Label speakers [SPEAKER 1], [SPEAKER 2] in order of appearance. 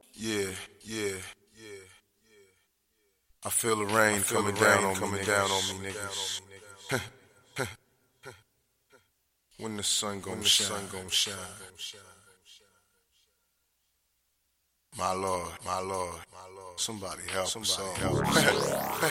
[SPEAKER 1] Yeah, yeah, yeah. I feel the rain coming down on me, niggas. When the sun gon' shine. My Lord, somebody help, somebody help.